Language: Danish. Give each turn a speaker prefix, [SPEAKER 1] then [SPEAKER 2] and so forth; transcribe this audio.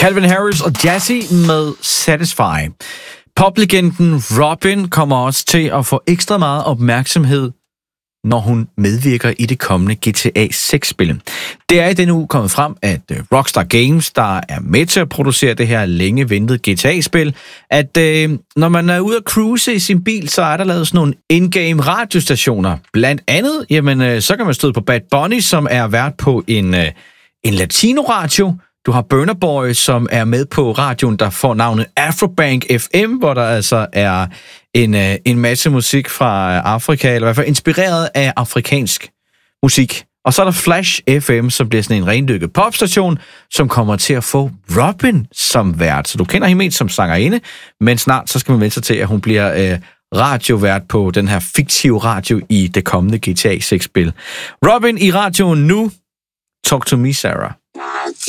[SPEAKER 1] Calvin Harris og Jazzy med Satisfy. Poplegenden Robyn kommer også til at få ekstra meget opmærksomhed, når hun medvirker i det kommende GTA 6-spil. Det er i denne uge kommet frem, at Rockstar Games, der er med til at producere det her længe ventede GTA-spil, at når man er ude at cruise i sin bil, så er der lavet sådan nogle in-game radiostationer. Blandt andet, jamen, så kan man støde på Bad Bunny, som er vært på en latino-radio. Du har Burna Boy, som er med på radioen, der får navnet Afrobank FM, hvor der altså er en masse musik fra Afrika, eller i hvert fald inspireret af afrikansk musik. Og så er der Flash FM, som bliver sådan en rendykket popstation, som kommer til at få Robyn som vært. Så du kender hende mest som sangerinde, men snart så skal man vente sig til, at hun bliver radiovært på den her fiktive radio i det kommende GTA 6-spil. Robyn i radioen nu. Talk to me, Sarah.